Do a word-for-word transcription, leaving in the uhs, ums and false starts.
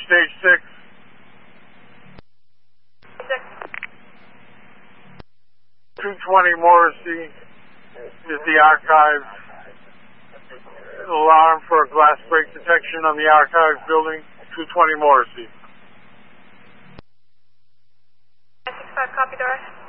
stage six. Six. two twenty Morrissey is the archive. Alarm for glass break detection on the archive building, two twenty Morrissey. nine six five, copy the rest.